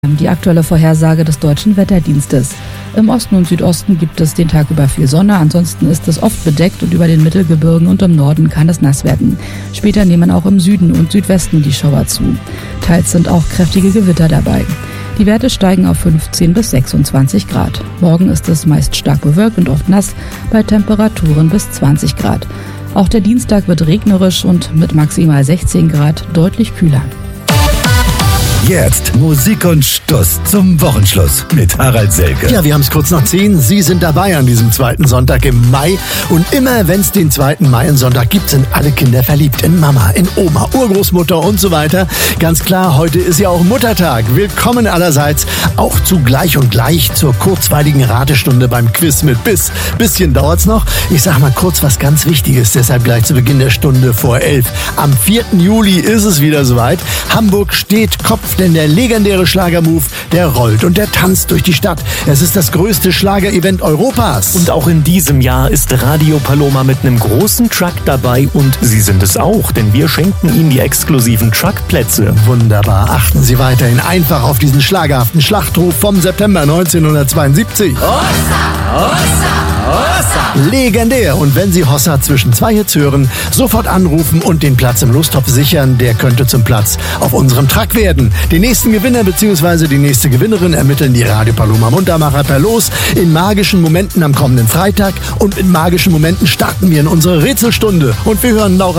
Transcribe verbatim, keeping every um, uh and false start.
Die aktuelle Vorhersage des Deutschen Wetterdienstes. Im Osten und Südosten gibt es den Tag über viel Sonne, ansonsten ist es oft bedeckt und über den Mittelgebirgen und im Norden kann es nass werden. Später nehmen auch im Süden und Südwesten die Schauer zu. Teils sind auch kräftige Gewitter dabei. Die Werte steigen auf fünfzehn bis sechsundzwanzig Grad. Morgen ist es meist stark bewölkt und oft nass, bei Temperaturen bis zwanzig Grad. Auch der Dienstag wird regnerisch und mit maximal sechzehn Grad deutlich kühler. Jetzt Musik und Stuss zum Wochenschluss mit Harald Selke. Ja, wir haben es kurz nach zehn. Sie sind dabei an diesem zweiten Sonntag im Mai. Und immer wenn es den zweiten Mai-Sonntag gibt, sind alle Kinder verliebt in Mama, in Oma, Urgroßmutter und so weiter. Ganz klar, heute ist ja auch Muttertag. Willkommen allerseits auch zu Gleich und Gleich zur kurzweiligen Ratestunde beim Quiz mit Biss. Bisschen dauert's noch. Ich sag mal kurz was ganz Wichtiges, deshalb gleich zu Beginn der Stunde vor elf. Am vierten Juli ist es wieder soweit. Hamburg steht Kopf, denn der legendäre Schlagermove, der rollt und der tanzt durch die Stadt. Es ist das größte Schlagerevent Europas. Und auch in diesem Jahr ist Radio Paloma mit einem großen Truck dabei und Sie sind es auch, denn wir schenken Ihnen die exklusiven Truckplätze. Wunderbar. Achten Sie weiterhin einfach auf diesen schlagerhaften Schlachtruf vom September neunzehnhundertzweiundsiebzig. Hossa, Hossa, Hossa. Legendär. Und wenn Sie Hossa zwischen zwei Hits hören, sofort anrufen und den Platz im Lostopf sichern. Der könnte zum Platz auf unserem Truck werden. Den nächsten Gewinner bzw. die nächste Gewinnerin ermitteln die Radio Paloma Muntermacher per Los in magischen Momenten am kommenden Freitag. Und in magischen Momenten starten wir in unsere Rätselstunde. Und wir hören Laura